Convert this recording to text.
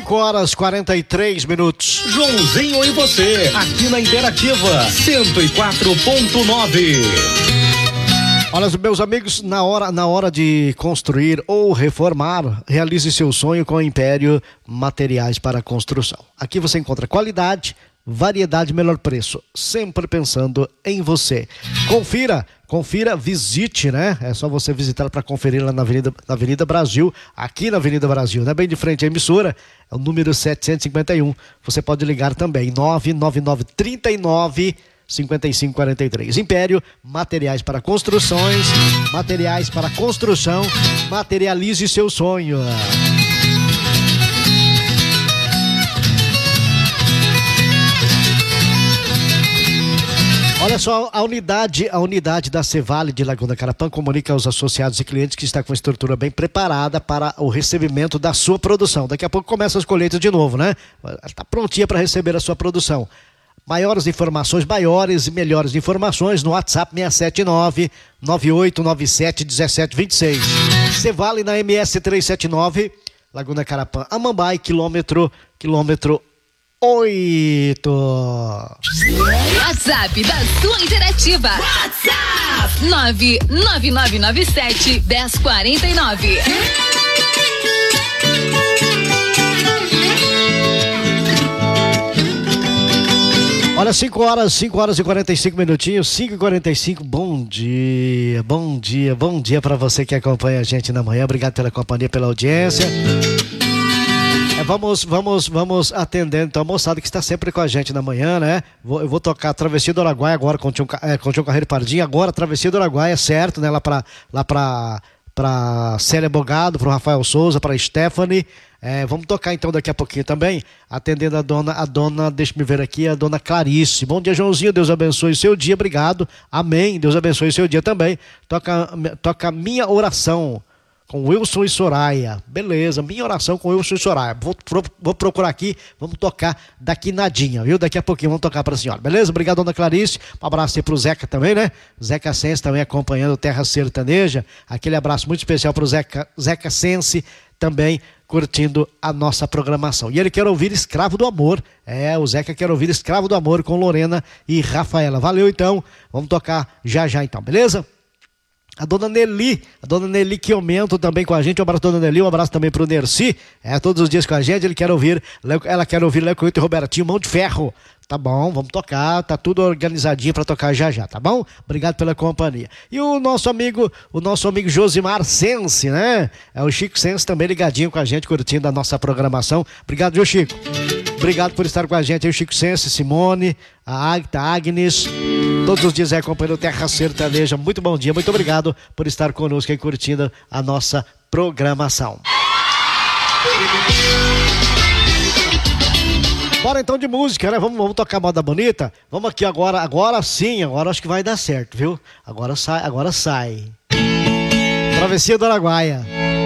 5 horas 43 minutos. Joãozinho e você, aqui na Interativa 104.9. Olha, meus amigos, na hora de construir ou reformar, realize seu sonho com o Império Materiais para Construção. Aqui você encontra qualidade, variedade, melhor preço, sempre pensando em você. Confira, visite, né? É só você visitar para conferir lá na Avenida Brasil, aqui na Avenida Brasil, né? Bem de frente à emissora, é o número 751. Você pode ligar também, 99939-5543. Império Materiais para Construções, materiais para construção, materialize seu sonho. Olha só, a unidade da Cevale de Laguna Carapã comunica aos associados e clientes que está com a estrutura bem preparada para o recebimento da sua produção. Daqui a pouco começa as colheitas de novo, né? Está prontinha para receber a sua produção. Maiores e melhores informações no WhatsApp 679-9897-1726. Cevale na MS 379, Laguna Carapã, Amambai, quilômetro 8. WhatsApp da sua Interativa. WhatsApp 99997-1049. Olha, 5 horas e 45 minutinhos, 5h45, bom dia para você que acompanha a gente na manhã, obrigado pela companhia, pela audiência. Vamos atendendo então a moçada que está sempre com a gente na manhã, né? Eu vou tocar Travessia do Araguaia agora com o Tião Carreiro Pardinho, agora Travessia do Araguaia, certo, né? Lá pra Célia Bogado, pro Rafael Souza, pra Stephanie. Vamos tocar então daqui a pouquinho também, atendendo a dona, deixa-me ver aqui, a dona Clarice. Bom dia, Joãozinho, Deus abençoe seu dia, obrigado, amém, Deus abençoe seu dia também. Toca Minha Oração com Wilson e Soraya, beleza, Minha Oração com Wilson e Soraya, vou procurar aqui, vamos tocar daqui nadinha, viu, daqui a pouquinho vamos tocar pra senhora, beleza, obrigado, dona Clarice, um abraço aí pro Zeca também, né, Zeca Sense também acompanhando Terra Sertaneja, aquele abraço muito especial pro Zeca Sense, também curtindo a nossa programação. E ele quer ouvir Escravo do Amor. O Zeca quer ouvir Escravo do Amor com Lorena e Rafaela. Valeu então, vamos tocar já então, beleza? A dona Nelly que aumenta também com a gente, um abraço dona Nelly, um abraço também pro Nerci, todos os dias com a gente, ela quer ouvir Léo Coito e Robertinho, Mão de Ferro. Tá bom, vamos tocar, tá tudo organizadinho para tocar já, tá bom? Obrigado pela companhia. E o nosso amigo Josimar Sense, né? O Chico Sense também ligadinho com a gente, curtindo a nossa programação. Obrigado, viu, Chico? Obrigado por estar com a gente aí, o Chico Sense, Simone, a Agta, Agnes, todos os dias acompanhando Terra Sertaneja. Muito bom dia, muito obrigado por estar conosco e curtindo a nossa programação. Bora então de música, né? Vamos tocar Moda Bonita. Vamos aqui agora sim, agora acho que vai dar certo, viu? Agora sai. Travessia do Araguaia.